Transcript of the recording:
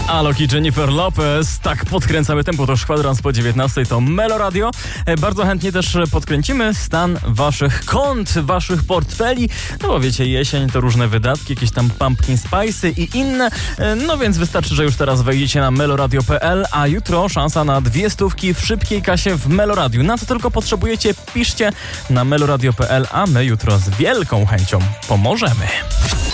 Alok i Jennifer Lopez. Tak podkręcamy tempo, to już kwadrans po 19, to Melo Radio. Bardzo chętnie też podkręcimy stan waszych kont, waszych portfeli. No bo wiecie, jesień to różne wydatki, jakieś tam pumpkin spicy i inne. No więc wystarczy, że już teraz wejdziecie na meloradio.pl, a jutro szansa na 200 w szybkiej kasie w Meloradiu. Na co tylko potrzebujecie, piszcie na meloradio.pl, a my jutro z wielką chęcią pomożemy.